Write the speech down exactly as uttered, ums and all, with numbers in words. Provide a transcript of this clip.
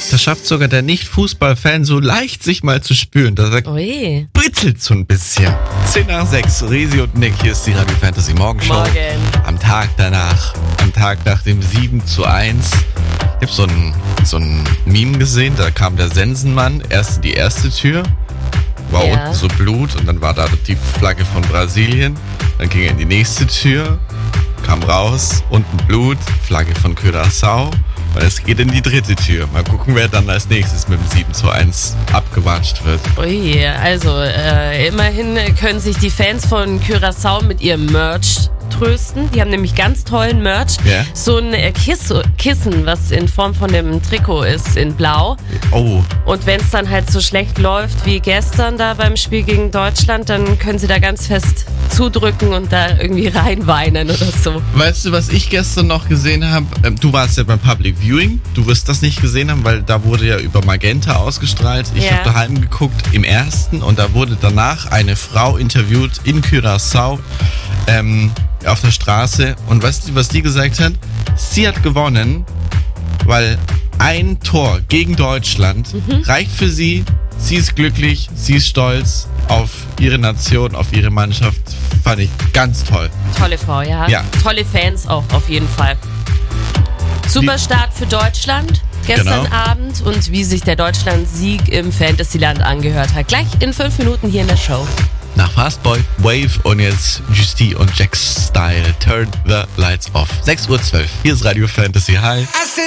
Das schafft sogar der Nicht-Fußball-Fan so leicht, sich mal zu spüren. Da sagt, Ui. britzelt so ein bisschen. zehn nach sechs, Resi und Nick, hier ist die Radio Fantasy Morgenshow. Morgen. Am Tag danach, am Tag nach dem sieben zu eins. Ich hab so ein, so ein Meme gesehen, da kam der Sensenmann erst in die erste Tür. War Ja. unten so Blut und dann war da die Flagge von Brasilien. Dann ging er in die nächste Tür, kam raus, unten Blut, Flagge von Curaçao. Und es geht in die dritte Tür. Mal gucken, wer dann als nächstes mit dem sieben zu eins abgewatscht wird. Ui, also äh, immerhin können sich die Fans von Curaçao mit ihrem Merch trösten. Die haben nämlich ganz tollen Merch. Ja. So ein äh, Kiss- Kissen, was in Form von dem Trikot ist, in Blau. Oh, Und wenn es dann halt so schlecht läuft wie gestern da beim Spiel gegen Deutschland, dann können sie da ganz fest zudrücken und da irgendwie reinweinen oder so. weißt du, was ich gestern noch gesehen habe? Ähm, du warst ja beim Public Viewing. Du wirst das nicht gesehen haben, weil da wurde ja über Magenta ausgestrahlt. Ich Ja. habe daheim geguckt im ersten und da wurde danach eine Frau interviewt in Curaçao ähm, auf der Straße. Und weißt du, was die gesagt hat? Sie hat gewonnen, weil ein Tor gegen Deutschland reicht für sie. Sie ist glücklich, sie ist stolz auf ihre Nation, auf ihre Mannschaft. Fand ich ganz toll. Tolle Frau, ja. Ja. Tolle Fans auch, auf jeden Fall. Super Start für Deutschland gestern Genau. Abend und wie sich der Deutschland-Sieg im Fantasyland angehört hat. Gleich in fünf Minuten hier in der Show. Nach Fastboy, Wave und jetzt Justy und Jack Style. Turn the Lights Off. sechs Uhr zwölf. Hier ist Radio Fantasy. Hi.